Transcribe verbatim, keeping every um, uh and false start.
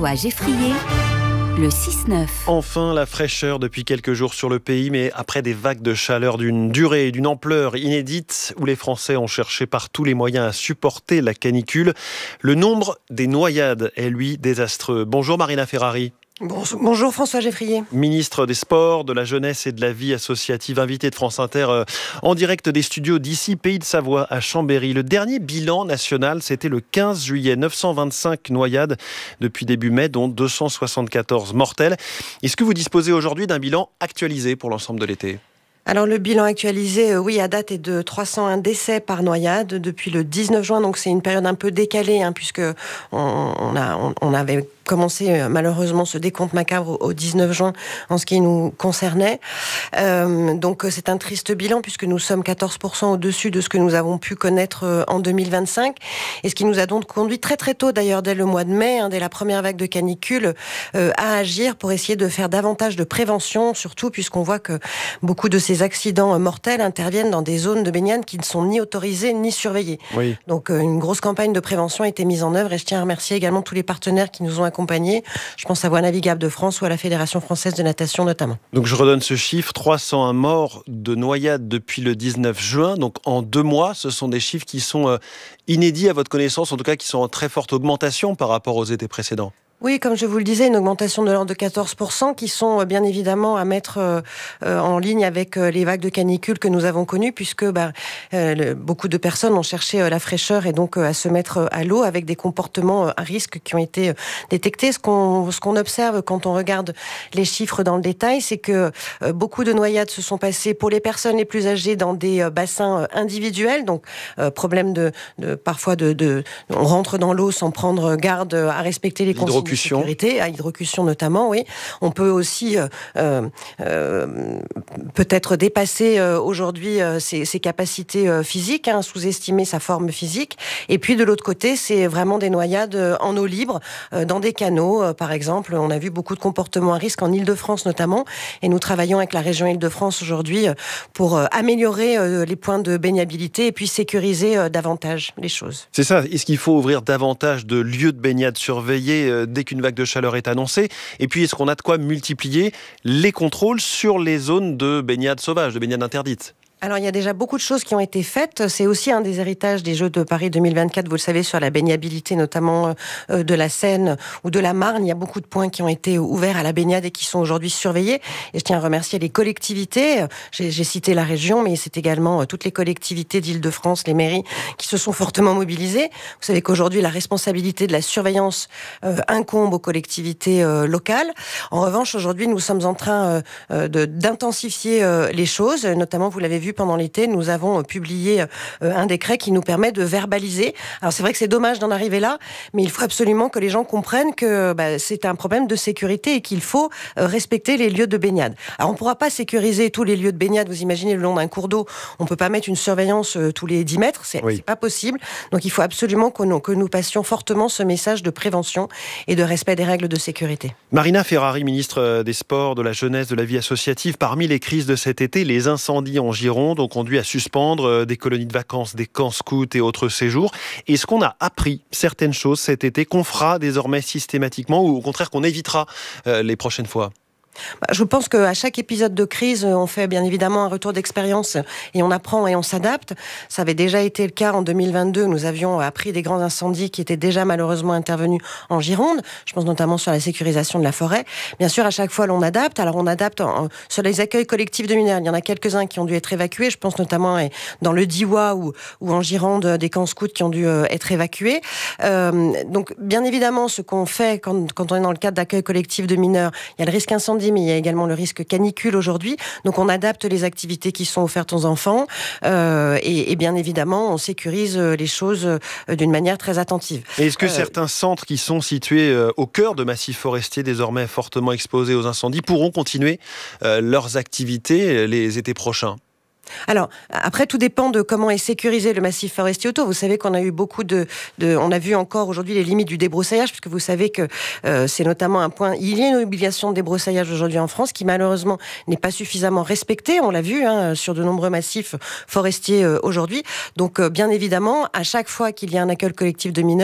François Geffrier, le six neuf. Enfin, la fraîcheur depuis quelques jours sur le pays, mais après des vagues de chaleur d'une durée et d'une ampleur inédite, où les Français ont cherché par tous les moyens à supporter la canicule, le nombre des noyades est, lui, désastreux. Bonjour Marina Ferrari. Bonjour François Geffrier. Ministre des Sports, de la Jeunesse et de la Vie associative, invité de France Inter euh, en direct des studios d'ici, Pays de Savoie, à Chambéry. Le dernier bilan national, c'était le quinze juillet. neuf cent vingt-cinq noyades depuis début mai, dont deux cent soixante-quatorze mortelles. Est-ce que vous disposez aujourd'hui d'un bilan actualisé pour l'ensemble de l'été ? Alors le bilan actualisé, euh, oui, à date est de trois cent un décès par noyade depuis le dix-neuf juin, donc c'est une période un peu décalée, hein, puisque on, on, a, on, on avait commencé malheureusement ce décompte macabre au dix-neuf juin en ce qui nous concernait. Euh, donc c'est un triste bilan puisque nous sommes quatorze pour cent au-dessus de ce que nous avons pu connaître en deux mille vingt-cinq, et ce qui nous a donc conduit très très tôt, d'ailleurs dès le mois de mai, hein, dès la première vague de canicule, euh, à agir pour essayer de faire davantage de prévention, surtout puisqu'on voit que beaucoup de ces accidents mortels interviennent dans des zones de baignade qui ne sont ni autorisées ni surveillées. Oui. Donc euh, une grosse campagne de prévention a été mise en œuvre, et je tiens à remercier également tous les partenaires qui nous ont accompagnés. Je pense à Voies Navigables de France ou à la Fédération Française de Natation notamment. Donc je redonne ce chiffre, trois cent un morts de noyade depuis le dix-neuf juin. Donc en deux mois, ce sont des chiffres qui sont euh, inédits à votre connaissance, en tout cas qui sont en très forte augmentation par rapport aux étés précédents. Oui, comme je vous le disais, une augmentation de l'ordre de quatorze pour cent qui sont bien évidemment à mettre euh, en ligne avec euh, les vagues de canicule que nous avons connues, puisque bah, euh, le, beaucoup de personnes ont cherché euh, la fraîcheur et donc euh, à se mettre à l'eau avec des comportements euh, à risque qui ont été euh, détectés. Ce qu'on, ce qu'on observe quand on regarde les chiffres dans le détail, c'est que euh, beaucoup de noyades se sont passées pour les personnes les plus âgées dans des euh, bassins euh, individuels, donc euh, problème de, de parfois de, de on rentre dans l'eau sans prendre garde à respecter les consignes de sécurité, à hydrocution notamment, oui. On peut aussi euh, euh, peut-être dépasser euh, aujourd'hui euh, ses, ses capacités euh, physiques, hein, sous-estimer sa forme physique. Et puis de l'autre côté, c'est vraiment des noyades euh, en eau libre, euh, dans des canaux, euh, par exemple. On a vu beaucoup de comportements à risque en Île-de-France notamment, et nous travaillons avec la région Île-de-France aujourd'hui euh, pour euh, améliorer euh, les points de baignabilité et puis sécuriser euh, davantage les choses. C'est ça. Est-ce qu'il faut ouvrir davantage de lieux de baignade surveillés euh, dès qu'une vague de chaleur est annoncée? Et puis, est-ce qu'on a de quoi multiplier les contrôles sur les zones de baignade sauvage, de baignade interdite? Alors, il y a déjà beaucoup de choses qui ont été faites. C'est aussi un des héritages des Jeux de Paris deux mille vingt-quatre, vous le savez, sur la baignabilité, notamment euh, de la Seine ou de la Marne. Il y a beaucoup de points qui ont été ouverts à la baignade et qui sont aujourd'hui surveillés. Et je tiens à remercier les collectivités. J'ai, j'ai cité la région, mais c'est également toutes les collectivités d'Île-de-France, les mairies, qui se sont fortement mobilisées. Vous savez qu'aujourd'hui, la responsabilité de la surveillance euh, incombe aux collectivités euh, locales. En revanche, aujourd'hui, nous sommes en train euh, de, d'intensifier euh, les choses. Notamment, vous l'avez vu, pendant l'été, nous avons publié un décret qui nous permet de verbaliser. Alors c'est vrai que c'est dommage d'en arriver là, mais il faut absolument que les gens comprennent que bah, c'est un problème de sécurité et qu'il faut respecter les lieux de baignade. Alors on ne pourra pas sécuriser tous les lieux de baignade. Vous imaginez, le long d'un cours d'eau, on ne peut pas mettre une surveillance tous les dix mètres, c'est, oui. c'est pas possible. Donc il faut absolument que nous, que nous passions fortement ce message de prévention et de respect des règles de sécurité. Marina Ferrari, ministre des Sports, de la Jeunesse, de la Vie associative, parmi les crises de cet été, les incendies en Gironde ont conduit à suspendre des colonies de vacances, des camps scouts et autres séjours. Est-ce qu'on a appris certaines choses cet été qu'on fera désormais systématiquement, ou au contraire qu'on évitera euh, les prochaines fois ? Bah, je pense qu'à chaque épisode de crise, on fait bien évidemment un retour d'expérience et on apprend et on s'adapte. Ça avait déjà été le cas en deux mille vingt-deux. Nous avions appris des grands incendies qui étaient déjà malheureusement intervenus en Gironde. Je pense notamment sur la sécurisation de la forêt. Bien sûr, à chaque fois, l'on adapte. Alors, on adapte en, sur les accueils collectifs de mineurs. Il y en a quelques-uns qui ont dû être évacués. Je pense notamment dans le Diois ou, ou en Gironde, des camps scouts qui ont dû être évacués. Euh, donc, bien évidemment, ce qu'on fait quand, quand on est dans le cadre d'accueil collectif de mineurs, il y a le risque incendie, mais il y a également le risque canicule aujourd'hui. Donc on adapte les activités qui sont offertes aux enfants euh, et, et bien évidemment on sécurise les choses d'une manière très attentive. Et est-ce que euh... certains centres qui sont situés au cœur de massifs forestiers désormais fortement exposés aux incendies pourront continuer euh, leurs activités les étés prochains ? Alors, après, tout dépend de comment est sécurisé le massif forestier autour. Vous savez qu'on a eu beaucoup de... de on a vu encore aujourd'hui les limites du débroussaillage, puisque vous savez que euh, c'est notamment un point... Il y a une obligation de débroussaillage aujourd'hui en France qui, malheureusement, n'est pas suffisamment respectée. On l'a vu hein, sur de nombreux massifs forestiers euh, aujourd'hui. Donc, euh, bien évidemment, à chaque fois qu'il y a un accueil collectif de mineurs,